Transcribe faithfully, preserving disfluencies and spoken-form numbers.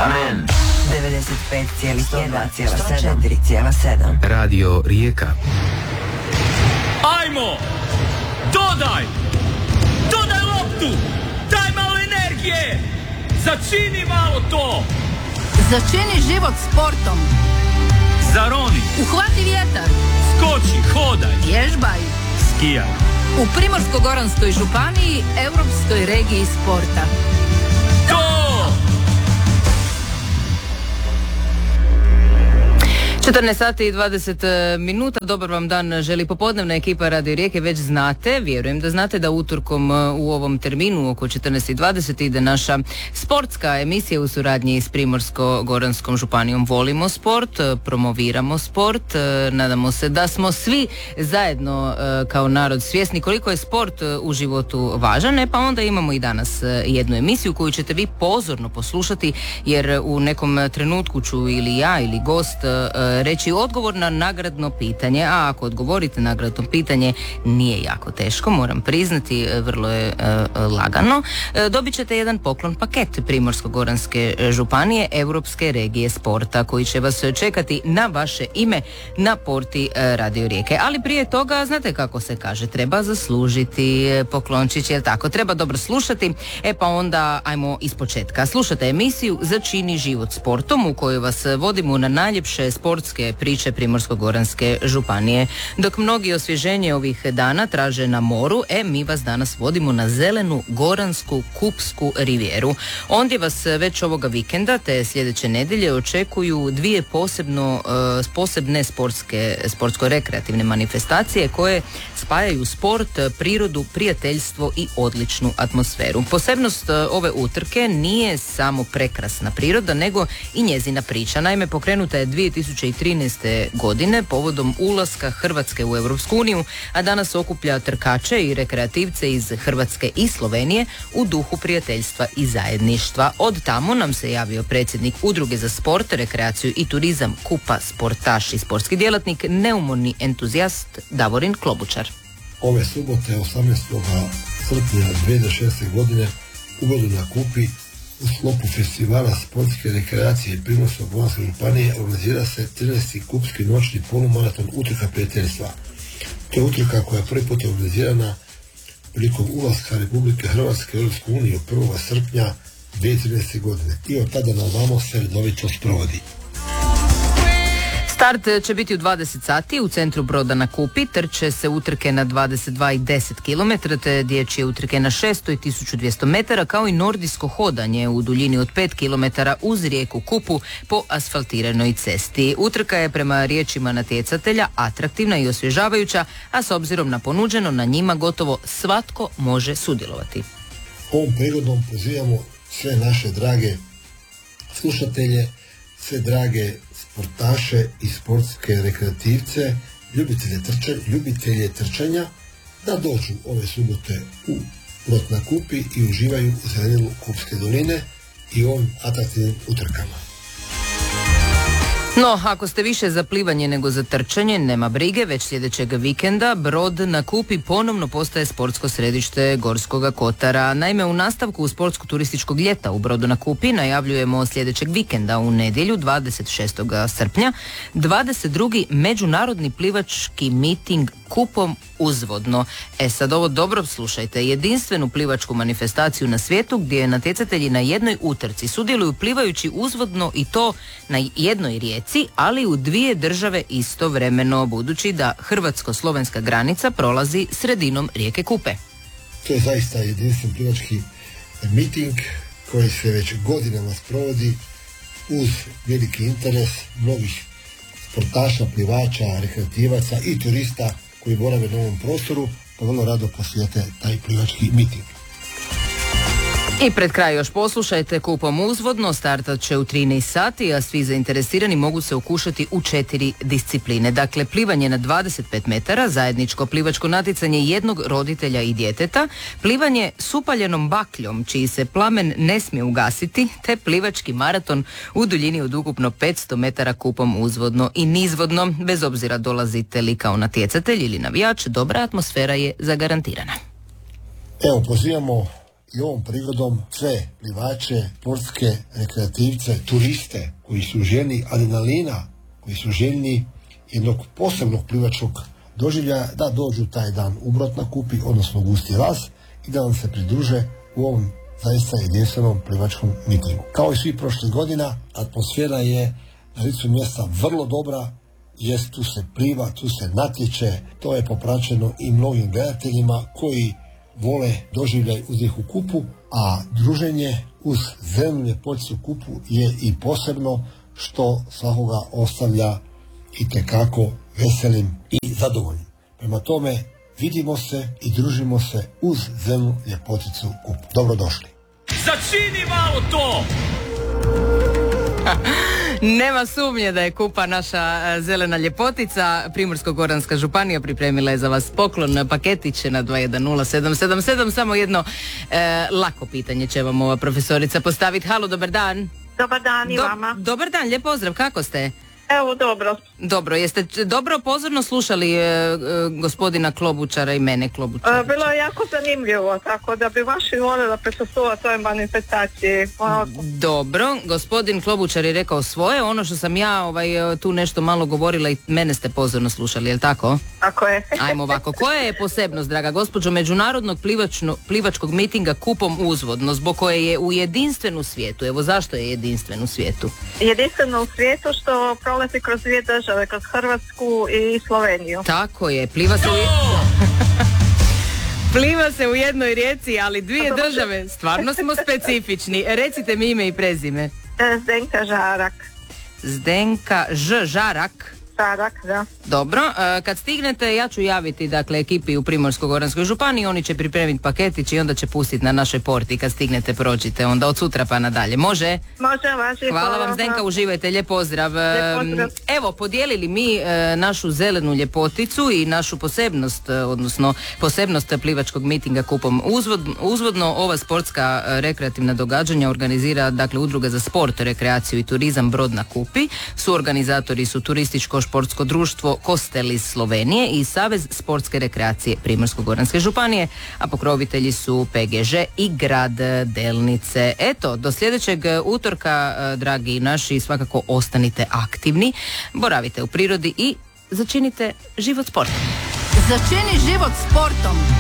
Amen. devedeset pet zarez četiri zarez sedam Radio Rijeka. Ajmo! Dodaj! Dodaj loptu! Daj malo energije! Začini malo to! Začini život sportom. Zaroni! Uhvati vjetar. Skoči, hodaj! Vježbaj. Skijaj! U Primorsko-goranskoj županiji, Europskoj regiji sporta. četrnaest sati i dvadeset minuta, dobar vam dan želi popodnevna ekipa Radio Rijeke, već znate, vjerujem da znate da utorkom u ovom terminu oko četrnaest i dvadeset ide naša sportska emisija u suradnji s Primorsko-goranskom županijom. Volimo sport, promoviramo sport, nadamo se da smo svi zajedno kao narod svjesni koliko je sport u životu važan, e pa onda imamo i danas jednu emisiju koju ćete vi pozorno poslušati, jer u nekom trenutku ću ili ja ili gost reći odgovor na nagradno pitanje, a ako odgovorite na nagradno pitanje nije jako teško, moram priznati, vrlo je e, lagano, e, dobit ćete jedan poklon paket Primorsko-goranske županije Europske regije sporta koji će vas čekati na vaše ime na porti e, Radio Rijeke. Ali prije toga, znate kako se kaže, treba zaslužiti poklončić, jel tako? Treba dobro slušati, e pa onda ajmo ispočetka. Slušate emisiju Začini život sportom u kojoj vas vodimo na najljepše sportske priče Primorsko-goranske županije. Dok mnogi osvježenje ovih dana traže na moru, e mi vas danas vodimo na zelenu goransku kupsku rivijeru. Ondje vas već ovoga vikenda te sljedeće nedjelje očekuju dvije posebno, uh, posebne sportske, sportsko-rekreativne manifestacije koje spajaju sport, prirodu, prijateljstvo i odličnu atmosferu. Posebnost uh, ove utrke nije samo prekrasna priroda, nego i njezina priča. Naime, pokrenuta je dvije tisuće trinaeste. godine povodom ulaska Hrvatske u Europsku uniju, a danas okuplja trkače i rekreativce iz Hrvatske i Slovenije u duhu prijateljstva i zajedništva. Od tamo nam se javio predsjednik Udruge za sport, rekreaciju i turizam Kupa sportaš i sportski djelatnik, neumorni entuzijast Davorin Klobučar. Ove subote osamnaestog srpnja dvije tisuće šeste. godine u vodu na Kupi u sklopu festivala sportske rekreacije Primorsko-goranske županije organizira se trinaesti kupski noćni polumaraton utrka prijateljstva. To je utrka koja je prvi put organizirana prilikom ulaska Republike Hrvatske u Europsku uniju prvog srpnja dvije tisuće trinaeste. godine i od tada na ovamo se redovito sprovodi. Start će biti u dvadeset sati u centru Broda na Kupi, trče se utrke na dvadeset dva i deset kilometara, te dječje utrke na šesto i tisuću dvjesto metara, kao i nordijsko hodanje u duljini od pet kilometara uz rijeku Kupu po asfaltiranoj cesti. Utrka je prema riječima natjecatelja atraktivna i osvježavajuća, a s obzirom na ponuđeno na njima gotovo svatko može sudjelovati. Ovom prigodom pozivamo sve naše drage slušatelje, sve drage sportaše i sportske rekreativce, ljubitelje, trče, ljubitelje trčanja, da dođu ove subote u Brod na Kupi i uživaju u zelenilu Kupske doline i ovim atraktivnim utrkama. No, ako ste više za plivanje nego za trčanje, nema brige, već sljedećeg vikenda Brod na Kupi ponovno postaje sportsko središte Gorskoga kotara. Naime, u nastavku sportsko-turističkog ljeta u Brodu na Kupi najavljujemo sljedećeg vikenda u nedjelju dvadeset šestog srpnja dvadeset drugi međunarodni plivački miting Kupom uzvodno. E sad ovo dobro slušajte, jedinstvenu plivačku manifestaciju na svijetu gdje natjecatelji na jednoj utrci sudjeluju plivajući uzvodno i to na jednoj rijeci, ali u dvije države istovremeno, budući da hrvatsko-slovenska granica prolazi sredinom rijeke Kupe. To je zaista jedinstven plivački miting koji se već godinama sprovodi uz veliki interes mnogih sportaša, plivača, rekreativaca i turista koji borave na ovom prostoru, pa vrlo rado posjete taj plivački miting. I pred kraj još poslušajte, Kupom uzvodno startat će u trinaest sati, a svi zainteresirani mogu se okušati u četiri discipline. Dakle, plivanje na dvadeset pet metara, zajedničko plivačko natjecanje jednog roditelja i djeteta, plivanje s upaljenom bakljom, čiji se plamen ne smije ugasiti, te plivački maraton u duljini od ukupno petsto metara Kupom uzvodno i nizvodno. Bez obzira dolazite li kao natjecatelj ili navijač, dobra atmosfera je zagarantirana. Evo, pozivamo i ovom prigodom sve plivače, sportske rekreativce, turiste koji su željni adrenalina, koji su željni jednog posebnog plivačkog doživljaja da dođu taj dan u Brod na Kupi, odnosno Gusti Ras, i da nam se pridruže u ovom zaista jedinstvenom plivačkom mitingu. Kao i svi prošlih godina, atmosfera je na licu mjesta vrlo dobra, jest tu se pliva, tu se natječe, to je popraćeno i mnogim gledateljima koji vole doživljaj uzdih u kupu, a druženje uz zelenu ljepoticu kupu je i posebno što svakoga ostavlja itekako veselim i zadovoljnim. Prema tome, vidimo se i družimo se uz zelenu ljepoticu kupu. Dobrodošli. Začini malo to! Nema sumnje da je kupa naša zelena ljepotica. Primorsko-goranska županija pripremila je za vas poklon, paketić na dva jedan nula sedam sedam sedam. Samo jedno e, lako pitanje će vam ova profesorica postaviti. Halo, dobar dan. Dobar dan i Do, vama. Dobar dan, lijep pozdrav, kako ste? Evo, dobro. Dobro, jeste dobro pozorno slušali e, e, gospodina Klobučara i mene Klobučara? E, bilo je jako zanimljivo, tako da bi vaši voljela prisustvovati ovoj manifestaciji. Dobro, gospodin Klobučar je rekao svoje, ono što sam ja ovaj, tu nešto malo govorila i mene ste pozorno slušali, je li tako? Tako je. Ajmo ovako, koja je posebnost, draga gospođo, međunarodnog plivačno, plivačkog mitinga Kupom uzvodno, zbog koje je u jedinstven u svijetu? Evo, zašto je jedinstven u svijetu? Jedinstveno u svijetu što prolazi kroz dvije države, kroz Hrvatsku i Sloveniju. Tako je, pliva se u... Pliva se u jednoj rijeci, ali dvije države, stvarno smo specifični. Recite mi ime i prezime. Zdenka Žarak. Zdenka Ž. Žarak. Žarak, da. Dobro, kad stignete ja ću javiti dakle ekipi u Primorsko-goranskoj županiji, oni će pripremiti paketić i onda će pustiti na našoj porti. Kad stignete prođite onda od sutra pa nadalje. Može? Može, važi. Hvala vam Zdenka, uživajte, lijep pozdrav. Lijep pozdrav. Evo, podijelili mi e, našu zelenu ljepoticu i našu posebnost, odnosno posebnost plivačkog mitinga Kupom uzvod, uzvodno. Ova sportska e, rekreativna događanja organizira dakle Udruga za sport, rekreaciju i turizam Brod na Kupi. Suorganizatori su turističko športsko društvo Kostel iz Slovenije i Savez sportske rekreacije Primorsko-goranske županije, a pokrovitelji su P G Ž i grad Delnice. Eto, do sljedećeg utorka, dragi naši, svakako ostanite aktivni, boravite u prirodi i začinite život sportom. Začini život sportom.